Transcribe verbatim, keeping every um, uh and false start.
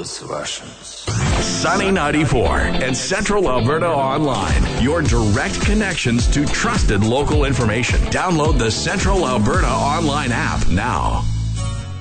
those Russians. Sunny ninety-four and Central Alberta Online. Your direct connections to trusted local information. Download the Central Alberta Online app now.